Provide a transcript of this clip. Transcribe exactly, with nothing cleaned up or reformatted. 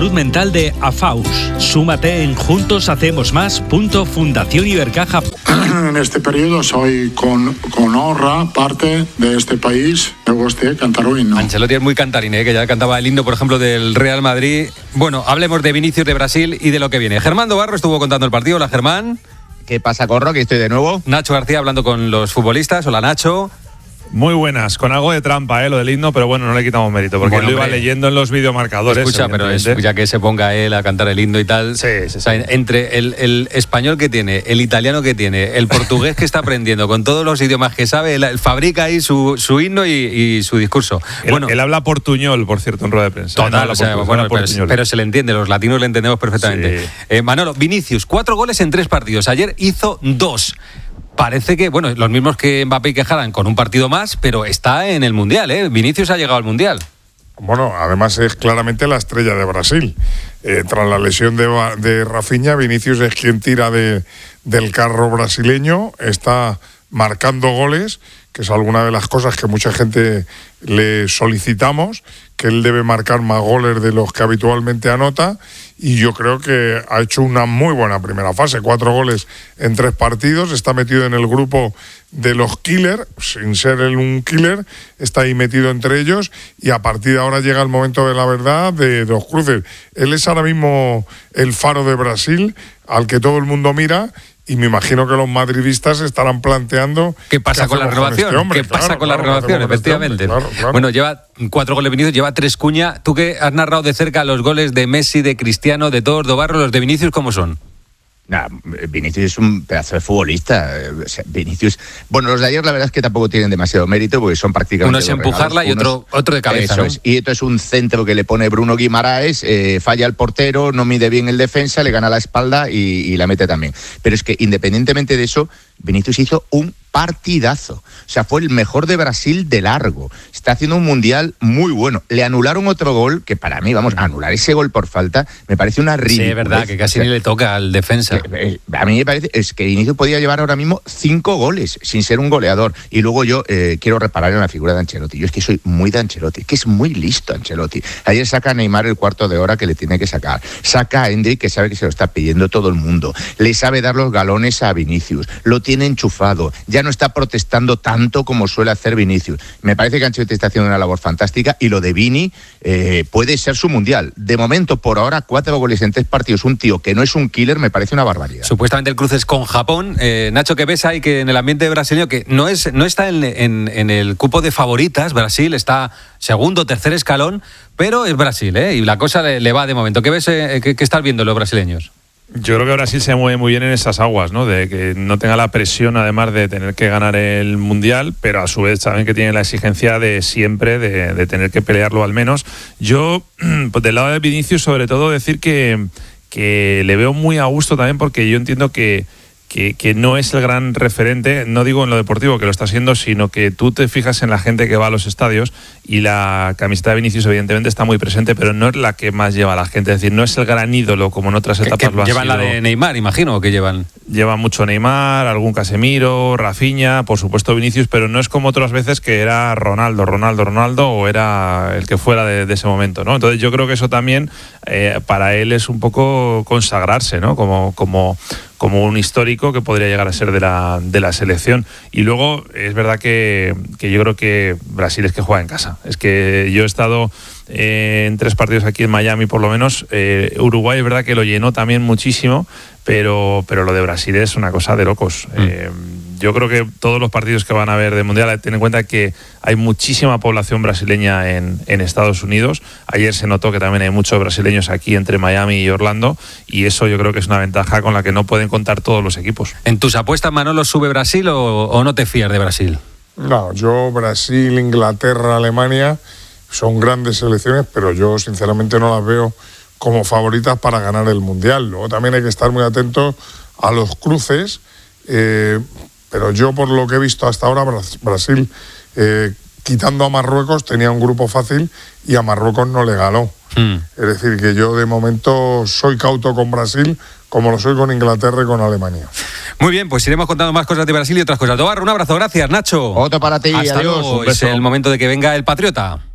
salud mental de AFAUS. Súmate en juntos hacemos más punto fundación ibercaja. En este periodo soy con, con honra parte de este país. Me gusta cantar un himno. Ancelotti es muy cantarín, ¿eh? Que ya cantaba el himno, por ejemplo, del Real Madrid. Bueno, hablemos de Vinicius, de Brasil y de lo que viene. Germán Dobarro estuvo contando el partido. Hola, Germán. ¿Qué pasa, Corro? Que estoy de nuevo. Nacho García hablando con los futbolistas. Hola, Nacho. Muy buenas, con algo de trampa, ¿eh? Lo del himno, pero bueno, no le quitamos mérito, porque bueno, él lo iba hombre, leyendo en los videomarcadores. Escucha, pero es, ya que se ponga él a cantar el himno y tal. Sí, sí, sí. O sea, entre el, el español que tiene, el italiano que tiene, el portugués que está aprendiendo, con todos los idiomas que sabe, él, él fabrica ahí su, su himno y, y su discurso. Él, bueno, él habla portuñol, por cierto, en rueda de prensa. Total, o sea, bueno, pero, pero se le entiende, los latinos le entendemos perfectamente. Sí. Eh, Manolo, Vinicius, cuatro goles en tres partidos. Ayer hizo dos. Parece que, bueno, los mismos que Mbappé y que Haaland con un partido más, pero está en el Mundial, ¿eh? Vinicius ha llegado al Mundial. Bueno, además es claramente la estrella de Brasil. Eh, tras la lesión de, de Rafinha, Vinicius es quien tira de, del carro brasileño, está marcando goles, que es alguna de las cosas que mucha gente le solicitamos, que él debe marcar más goles de los que habitualmente anota, y yo creo que ha hecho una muy buena primera fase, cuatro goles en tres partidos, está metido en el grupo de los killer, sin ser él un killer, está ahí metido entre ellos, y a partir de ahora llega el momento de la verdad, de, de los cruces. Él es ahora mismo el faro de Brasil, al que todo el mundo mira, y me imagino que los madridistas estarán planteando ¿qué pasa con la renovación? Este hombre? ¿Qué claro, pasa con claro, la renovación? Efectivamente. Este hombre, claro, claro. Bueno, lleva cuatro goles Vinicius, lleva tres Cuña. Tú que has narrado de cerca los goles de Messi, de Cristiano, de todos, Dobarro, los de Vinicius, ¿cómo son? Nah, Vinicius es un pedazo de futbolista. O sea, Vinicius, bueno, los de ayer la verdad es que tampoco tienen demasiado mérito porque son prácticamente uno es empujarla regalos, y otro otro de cabeza, ¿no? Es. Y esto es un centro que le pone Bruno Guimaraes, eh, falla el portero, no mide bien el defensa, le gana la espalda y, y la mete también. Pero es que independientemente de eso, Vinicius hizo un partidazo. O sea, fue el mejor de Brasil de largo. Está haciendo un mundial muy bueno. Le anularon otro gol, que para mí, vamos, anular ese gol por falta, me parece una ridiculez. Sí, es verdad, que casi o sea, ni le toca al defensa. Eh, eh, a mí me parece, es que Vinicius podía llevar ahora mismo cinco goles, sin ser un goleador. Y luego yo eh, quiero reparar en la figura de Ancelotti. Yo es que soy muy de Ancelotti, que es muy listo Ancelotti. Ayer saca a Neymar el cuarto de hora que le tiene que sacar. Saca a Endrick, que sabe que se lo está pidiendo todo el mundo. Le sabe dar los galones a Vinicius. Lo tiene enchufado. Ya no está protestando tanto como suele hacer Vinicius. Me parece que Ancelotti está haciendo una labor fantástica y lo de Vini eh, puede ser su mundial. De momento, por ahora, cuatro goles en tres partidos. Un tío que no es un killer me parece una barbaridad. Supuestamente el cruce es con Japón. Eh, Nacho, ¿qué ves ahí que en el ambiente brasileño, que no es no está en, en, en el cupo de favoritas? Brasil está segundo, tercer escalón, pero es Brasil, ¿eh? Y la cosa le, le va de momento. ¿Qué ves, eh, qué, qué estás viendo los brasileños? Yo creo que Brasil se mueve muy bien en esas aguas, ¿no? De que no tenga la presión, además de tener que ganar el Mundial, pero a su vez también que tiene la exigencia de siempre, de, de tener que pelearlo al menos. Yo, pues del lado de Vinicius, sobre todo decir que, que le veo muy a gusto también, porque yo entiendo que Que, que no es el gran referente, no digo en lo deportivo que lo está siendo, sino que tú te fijas en la gente que va a los estadios y la camiseta de Vinicius evidentemente está muy presente, pero no es la que más lleva a la gente, es decir, no es el gran ídolo como en otras etapas que lo ha llevan sido. La de Neymar, imagino, que llevan. Lleva mucho Neymar, algún Casemiro, Rafinha, por supuesto Vinicius, pero no es como otras veces que era Ronaldo, Ronaldo, Ronaldo o era el que fuera de, de ese momento, ¿no? Entonces yo creo que eso también eh, para él es un poco consagrarse, ¿no? Como, como, como un histórico que podría llegar a ser de la, de la selección. Y luego es verdad que, que yo creo que Brasil es que juega en casa. Es que yo he estado eh, en tres partidos aquí en Miami por lo menos. Eh, Uruguay es verdad que lo llenó también muchísimo, pero, pero lo de Brasil es una cosa de locos. Mm. Eh, yo creo que todos los partidos que van a haber de Mundial, ten en cuenta que hay muchísima población brasileña en, en Estados Unidos. Ayer se notó que también hay muchos brasileños aquí entre Miami y Orlando, y eso yo creo que es una ventaja con la que no pueden contar todos los equipos. ¿En tus apuestas, Manolo, sube Brasil o, o no te fías de Brasil? No, yo Brasil, Inglaterra, Alemania son grandes selecciones, pero yo sinceramente no las veo como favoritas para ganar el Mundial. Luego también hay que estar muy atentos a los cruces, eh, pero yo por lo que he visto hasta ahora, Brasil, eh, quitando a Marruecos, tenía un grupo fácil y a Marruecos no le ganó. Mm. Es decir, que yo de momento soy cauto con Brasil, como lo soy con Inglaterra y con Alemania. Muy bien, pues iremos contando más cosas de Brasil y otras cosas. Dobarro, un abrazo, gracias, Nacho. Otro para ti, Hasta adiós. luego. Es el momento de que venga el Patriota.